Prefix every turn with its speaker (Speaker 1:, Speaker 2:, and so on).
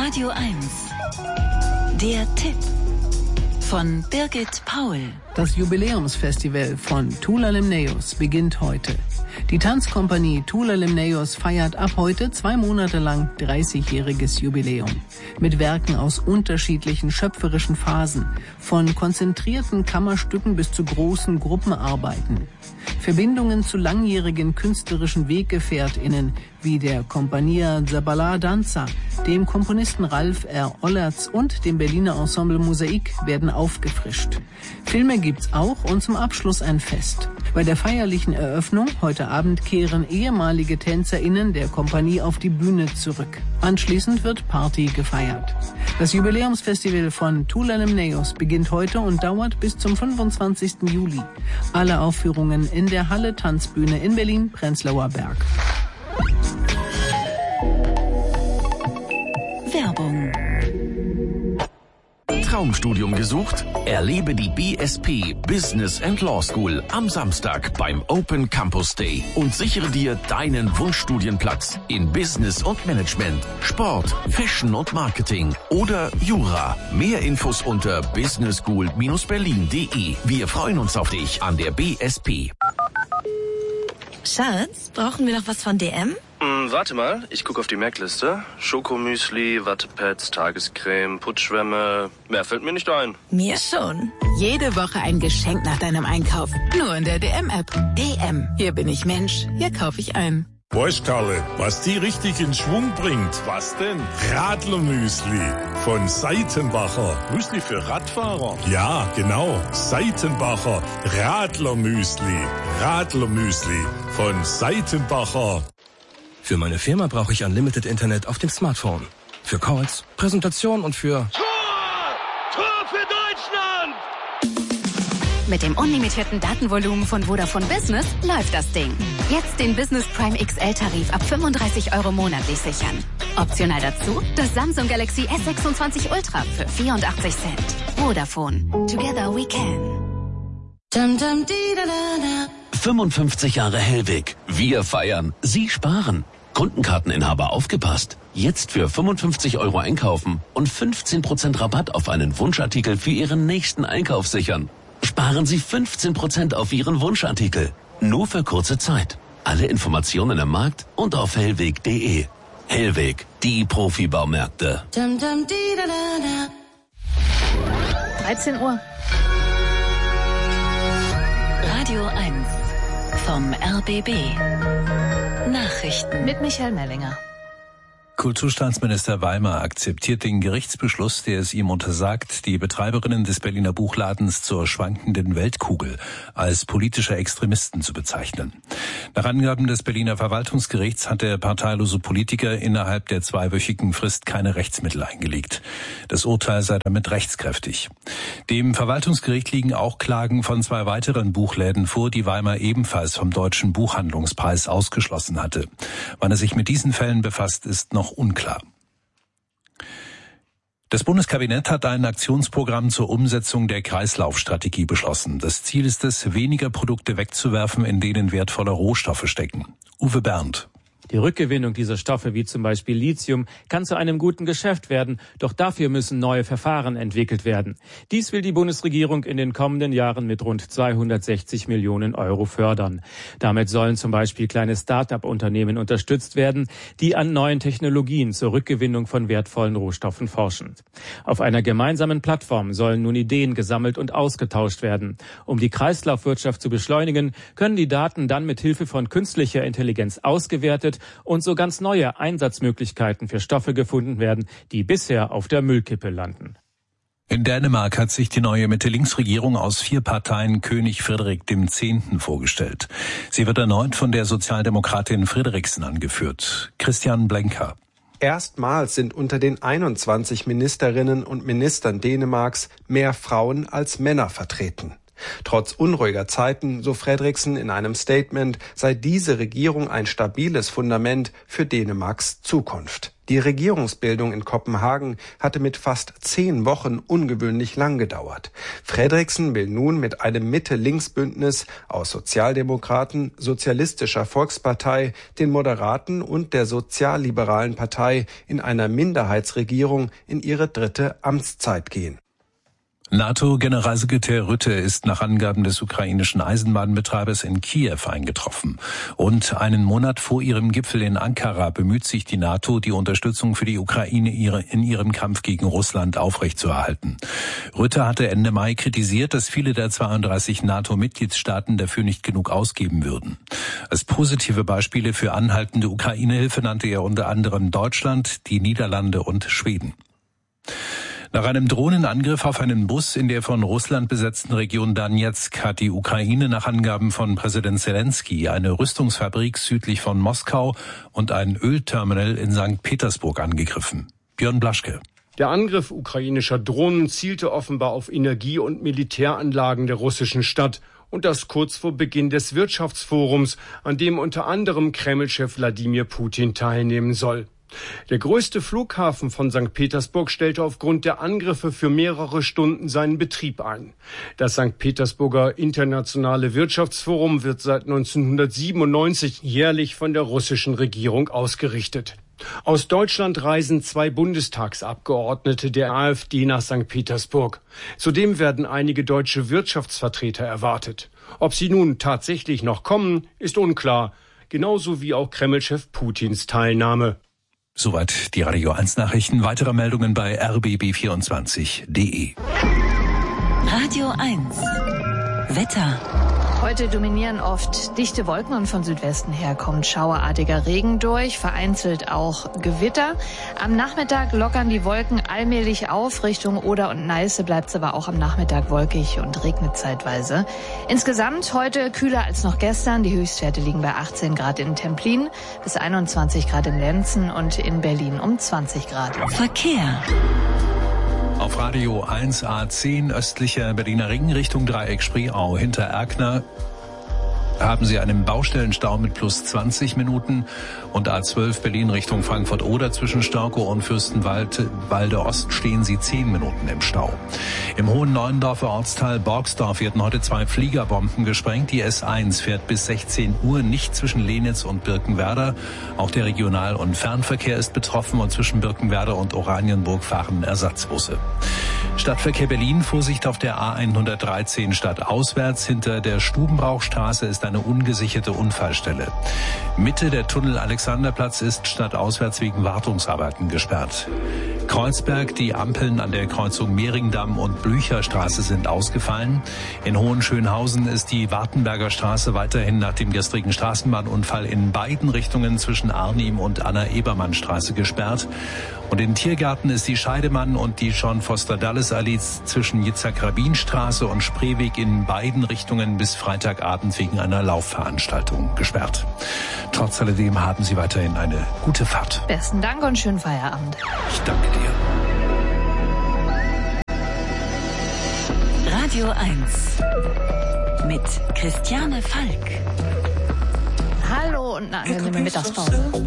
Speaker 1: Radio 1. Der Tipp von Birgit Paul.
Speaker 2: Das Jubiläumsfestival von Tula-Limnaeus beginnt heute. Die Tanzkompanie Tula-Limnaeus feiert ab heute 2 Monate lang 30-jähriges Jubiläum. Mit Werken aus unterschiedlichen schöpferischen Phasen, von konzentrierten Kammerstücken bis zu großen Gruppenarbeiten. Verbindungen zu langjährigen künstlerischen WeggefährtInnen wie der Compagnia Zabala Danza, dem Komponisten Ralf R. Ollertz und dem Berliner Ensemble Mosaik werden aufgefrischt. Filme gibt's auch und zum Abschluss ein Fest. Bei der feierlichen Eröffnung heute Abend kehren ehemalige TänzerInnen der Kompanie auf die Bühne zurück. Anschließend wird Party gefeiert. Das Jubiläumsfestival von Tula-Limnaeus beginnt heute und dauert bis zum 25. Juli. Alle Aufführungen in der Halle Tanzbühne in Berlin-Prenzlauer Berg.
Speaker 1: Werbung.
Speaker 3: Traumstudium gesucht? Erlebe die BSP Business and Law School am Samstag beim Open Campus Day und sichere dir deinen Wunschstudienplatz in Business und Management, Sport, Fashion und Marketing oder Jura. Mehr Infos unter businessschool-berlin.de. Wir freuen uns auf dich an der BSP.
Speaker 4: Schatz, brauchen wir noch was von DM?
Speaker 5: Warte mal, ich gucke auf die Merkliste. Schokomüsli, Wattepads, Tagescreme, Putzschwämme. Mehr fällt mir nicht ein.
Speaker 4: Mir schon.
Speaker 6: Jede Woche ein Geschenk nach deinem Einkauf. Nur in der DM-App. DM. Hier bin ich Mensch. Hier kaufe ich ein.
Speaker 7: Weißt, Karle, was die richtig in Schwung bringt? Was denn? Radlermüsli von Seitenbacher. Müsli für Radfahrer? Ja, genau. Seitenbacher Radlermüsli. Radlermüsli von Seitenbacher.
Speaker 8: Für meine Firma brauche ich Unlimited Internet auf dem Smartphone. Für Calls, Präsentation und für...
Speaker 9: Tor für Deutschland!
Speaker 10: Mit dem unlimitierten Datenvolumen von Vodafone Business läuft das Ding. Jetzt den Business Prime XL-Tarif ab 35 € monatlich sichern. Optional dazu das Samsung Galaxy S26 Ultra für 84 Cent. Vodafone. Together we can.
Speaker 3: 55 Jahre Hellweg. Wir feiern. Sie sparen. Kundenkarteninhaber aufgepasst. Jetzt für 55 € einkaufen und 15% Rabatt auf einen Wunschartikel für Ihren nächsten Einkauf sichern. Sparen Sie 15% auf Ihren Wunschartikel. Nur für kurze Zeit. Alle Informationen im Markt und auf hellweg.de. Hellweg, die Profibaumärkte.
Speaker 6: 13 Uhr.
Speaker 1: Radio 1 vom RBB. Nachrichten
Speaker 6: Mit Michael Mellinger.
Speaker 11: Kulturstaatsminister Weimer akzeptiert den Gerichtsbeschluss, der es ihm untersagt, die Betreiberinnen des Berliner Buchladens zur schwankenden Weltkugel als politische Extremisten zu bezeichnen. Nach Angaben des Berliner Verwaltungsgerichts hat der parteilose Politiker innerhalb der 2-wöchigen Frist keine Rechtsmittel eingelegt. Das Urteil sei damit rechtskräftig. Dem Verwaltungsgericht liegen auch Klagen von 2 weiteren Buchläden vor, die Weimer ebenfalls vom Deutschen Buchhandlungspreis ausgeschlossen hatte. Wann er sich mit diesen Fällen befasst, ist noch unklar. Das Bundeskabinett hat ein Aktionsprogramm zur Umsetzung der Kreislaufstrategie beschlossen. Das Ziel ist es, weniger Produkte wegzuwerfen, in denen wertvolle Rohstoffe stecken. Uwe Berndt.
Speaker 12: Die Rückgewinnung dieser Stoffe, wie zum Beispiel Lithium, kann zu einem guten Geschäft werden, doch dafür müssen neue Verfahren entwickelt werden. Dies will die Bundesregierung in den kommenden Jahren mit rund 260 Millionen € fördern. Damit sollen zum Beispiel kleine Start-up-Unternehmen unterstützt werden, die an neuen Technologien zur Rückgewinnung von wertvollen Rohstoffen forschen. Auf einer gemeinsamen Plattform sollen nun Ideen gesammelt und ausgetauscht werden. Um die Kreislaufwirtschaft zu beschleunigen, können die Daten dann mit Hilfe von künstlicher Intelligenz ausgewertet und so ganz neue Einsatzmöglichkeiten für Stoffe gefunden werden, die bisher auf der Müllkippe landen.
Speaker 11: In Dänemark hat sich die neue Mitte-Links-Regierung aus 4 Parteien König Frederik X. vorgestellt. Sie wird erneut von der Sozialdemokratin Frederiksen angeführt. Christian Blenker.
Speaker 13: Erstmals sind unter den 21 Ministerinnen und Ministern Dänemarks mehr Frauen als Männer vertreten. Trotz unruhiger Zeiten, so Fredriksen in einem Statement, sei diese Regierung ein stabiles Fundament für Dänemarks Zukunft. Die Regierungsbildung in Kopenhagen hatte mit fast 10 Wochen ungewöhnlich lang gedauert. Fredriksen will nun mit einem Mitte-Links-Bündnis aus Sozialdemokraten, Sozialistischer Volkspartei, den Moderaten und der sozialliberalen Partei in einer Minderheitsregierung in ihre 3. Amtszeit gehen.
Speaker 11: NATO-Generalsekretär Rutte ist nach Angaben des ukrainischen Eisenbahnbetreibers in Kiew eingetroffen. Und einen Monat vor ihrem Gipfel in Ankara bemüht sich die NATO, die Unterstützung für die Ukraine in ihrem Kampf gegen Russland aufrechtzuerhalten. Rutte hatte Ende Mai kritisiert, dass viele der 32 NATO-Mitgliedstaaten dafür nicht genug ausgeben würden. Als positive Beispiele für anhaltende Ukraine-Hilfe nannte er unter anderem Deutschland, die Niederlande und Schweden. Nach einem Drohnenangriff auf einen Bus in der von Russland besetzten Region Donezk hat die Ukraine nach Angaben von Präsident Zelensky eine Rüstungsfabrik südlich von Moskau und ein Ölterminal in St. Petersburg angegriffen. Björn Blaschke.
Speaker 14: Der Angriff ukrainischer Drohnen zielte offenbar auf Energie- und Militäranlagen der russischen Stadt. Und das kurz vor Beginn des Wirtschaftsforums, an dem unter anderem Kreml-Chef Wladimir Putin teilnehmen soll. Der größte Flughafen von St. Petersburg stellte aufgrund der Angriffe für mehrere Stunden seinen Betrieb ein. Das St. Petersburger Internationale Wirtschaftsforum wird seit 1997 jährlich von der russischen Regierung ausgerichtet. Aus Deutschland reisen 2 Bundestagsabgeordnete der AfD nach St. Petersburg. Zudem werden einige deutsche Wirtschaftsvertreter erwartet. Ob sie nun tatsächlich noch kommen, ist unklar. Genauso wie auch Kreml-Chef Putins Teilnahme.
Speaker 11: Soweit die Radio 1 Nachrichten. Weitere Meldungen bei rbb24.de.
Speaker 1: Radio 1. Wetter.
Speaker 15: Heute dominieren oft dichte Wolken und von Südwesten her kommt schauerartiger Regen durch, vereinzelt auch Gewitter. Am Nachmittag lockern die Wolken allmählich auf. Richtung Oder und Neiße bleibt es aber auch am Nachmittag wolkig und regnet zeitweise. Insgesamt heute kühler als noch gestern. Die Höchstwerte liegen bei 18 Grad in Templin, bis 21 Grad in Lenzen und in Berlin um 20 Grad.
Speaker 1: Verkehr.
Speaker 11: Auf Radio 1 A10 östlicher Berliner Ring Richtung Dreieck Spreeau hinter Erkner haben Sie einen Baustellenstau mit plus 20 Minuten und A12 Berlin Richtung Frankfurt-Oder zwischen Staukow und Fürstenwalde Ost stehen Sie 10 Minuten im Stau. Im Hohen Neuendorfer Ortsteil Borgsdorf werden heute 2 Fliegerbomben gesprengt. Die S1 fährt bis 16 Uhr nicht zwischen Lenitz und Birkenwerder. Auch der Regional- und Fernverkehr ist betroffen und zwischen Birkenwerder und Oranienburg fahren Ersatzbusse. Stadtverkehr Berlin, Vorsicht auf der A113 stadtauswärts. Hinter der Stubenbrauchstraße ist eine ungesicherte Unfallstelle. Mitte der Tunnel Alexanderplatz ist stadtauswärts wegen Wartungsarbeiten gesperrt. Kreuzberg, die Ampeln an der Kreuzung Mehringdamm und Blücherstraße sind ausgefallen. In Hohenschönhausen ist die Wartenberger Straße weiterhin nach dem gestrigen Straßenbahnunfall in beiden Richtungen zwischen Arnim und Anna-Ebermann-Straße gesperrt. Und in Tiergarten ist die Scheidemann und die John-Foster-Dulles-Allee zwischen Yitzhak-Rabin-Straße und Spreeweg in beiden Richtungen bis Freitagabend wegen einer Laufveranstaltung gesperrt. Trotz alledem haben Sie weiterhin eine gute Fahrt.
Speaker 15: Besten Dank und schönen Feierabend.
Speaker 11: Ich danke dir.
Speaker 1: Radio 1 mit Christiane Falk.
Speaker 15: Hallo und eine angenehme Mittagspause.